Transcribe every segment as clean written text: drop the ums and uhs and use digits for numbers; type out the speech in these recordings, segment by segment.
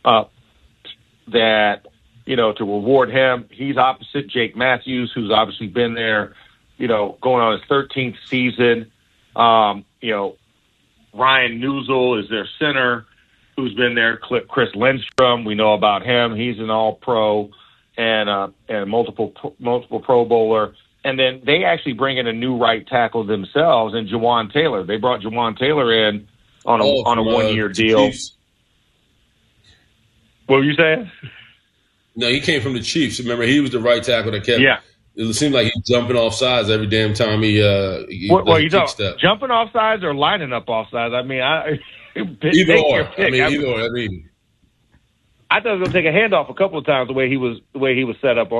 that, to reward him. He's opposite Jake Matthews, who's obviously been there, going on his 13th season. Ryan Newsel is their center, who's been there. Chris Lindstrom, we know about him. He's an all-pro and multiple Pro Bowler. And then they actually bring in a new right tackle themselves, and Jawan Taylor. They brought Jawan Taylor in on a one-year deal. Chiefs. What were you saying? No, he came from the Chiefs. Remember, he was the right tackle that kept. Yeah. It seemed like he's jumping off sides every damn time he you talking jumping off sides or lining up off sides? I mean, either or. Either or. I thought he was going to take a handoff a couple of times the way he was set up.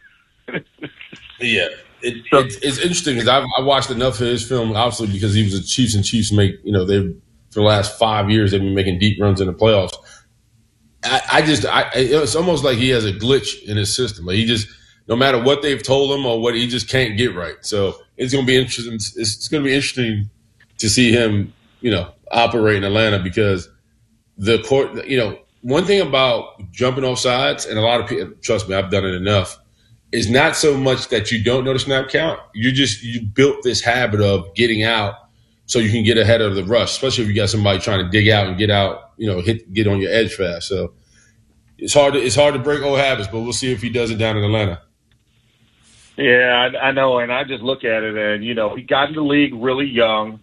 Yeah, it's interesting because I watched enough of his film, obviously, because he was a Chiefs, and Chiefs make they for the last 5 years they've been making deep runs in the playoffs. It's almost like he has a glitch in his system. Like he just, no matter what they've told him or what, he just can't get right. So it's going to be interesting. It's going to be interesting to see him, operate in Atlanta because the court. One thing about jumping off sides, and a lot of people, trust me, I've done it enough, is not so much that you don't know the snap count. You built this habit of getting out so you can get ahead of the rush, especially if you got somebody trying to dig out and get out, get on your edge fast. So it's hard to break old habits, but we'll see if he does it down in Atlanta. Yeah, I know, and I just look at it, and he got in the league really young,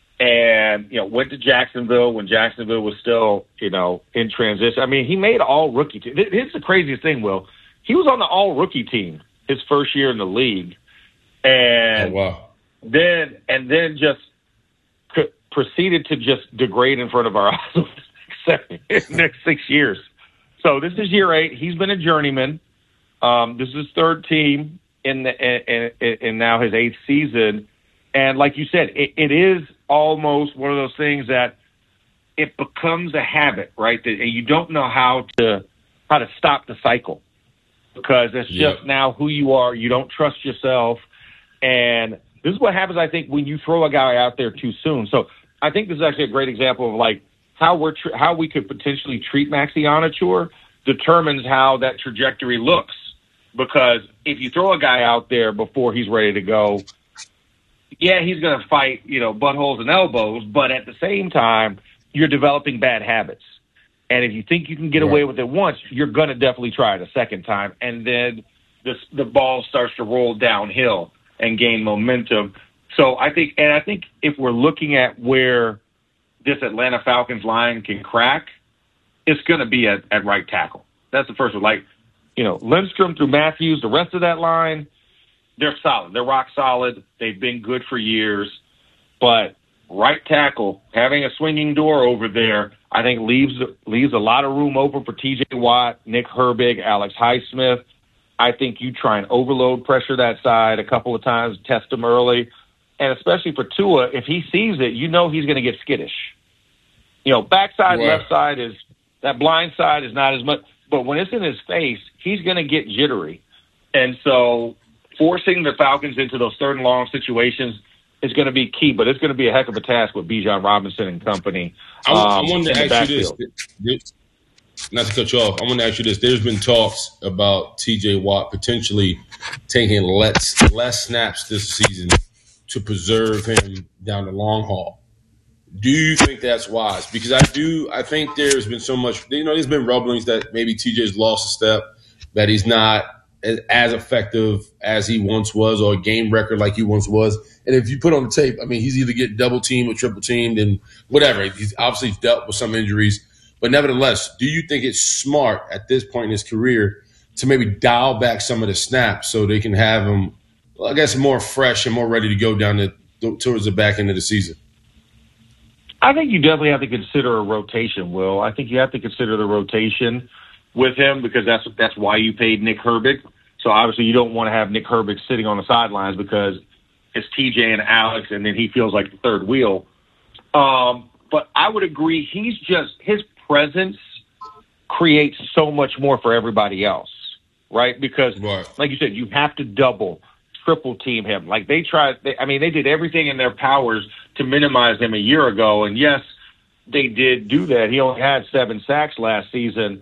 and went to Jacksonville when Jacksonville was still in transition. I mean, he made all rookie team. Here's the craziest thing, Will. He was on the all rookie team his first year in the league, and then just proceeded to just degrade in front of our eyes next 6 years. So this is year 8. He's been a journeyman. This is his third team in now his 8th season. And like you said, it is almost one of those things that it becomes a habit, right? And you don't know how to stop the cycle because it's just now who you are. You don't trust yourself. And this is what happens, I think, when you throw a guy out there too soon. So I think this is actually a great example of like how we could potentially treat Maxi Onachur determines how that trajectory looks. Because if you throw a guy out there before he's ready to go, he's going to fight, buttholes and elbows. But at the same time, you're developing bad habits. And if you think you can get away with it once, you're going to definitely try it a second time. And then the ball starts to roll downhill and gain momentum. So I think if we're looking at where this Atlanta Falcons line can crack, it's going to be at right tackle. That's the first one. Like, Lindstrom through Matthews, the rest of that line, they're solid. They're rock solid. They've been good for years. But right tackle, having a swinging door over there, I think leaves a lot of room open for T.J. Watt, Nick Herbig, Alex Highsmith. I think you try and overload pressure that side a couple of times, test them early. And especially for Tua, if he sees it, he's going to get skittish. Backside, left side is – that blind side is not as much. But when it's in his face, he's going to get jittery. And so forcing the Falcons into those third and long situations is going to be key. But it's going to be a heck of a task with Bijan Robinson and company. I wanted to ask you this. Not to cut you off, I want to ask you this. There's been talks about T.J. Watt potentially taking less snaps this season to preserve him down the long haul. Do you think that's wise? Because I think there's been so much, there's been rumblings that maybe TJ's lost a step, that he's not as effective as he once was or a game record like he once was. And if you put on the tape, I mean, he's either getting double teamed or triple teamed and whatever. He's obviously dealt with some injuries. But nevertheless, do you think it's smart at this point in his career to maybe dial back some of the snaps so they can have him, I guess, more fresh and more ready to go towards the back end of the season? I think you definitely have to consider a rotation, Will. I think you have to consider the rotation with him because that's why you paid Nick Herbig. So obviously you don't want to have Nick Herbig sitting on the sidelines because it's TJ and Alex, and then he feels like the third wheel. But I would agree, his presence creates so much more for everybody else, right? Because, like you said, you have to double, triple team him. Like they did everything in their powers to minimize him a year ago. And yes, they did do that. He only had 7 sacks last season.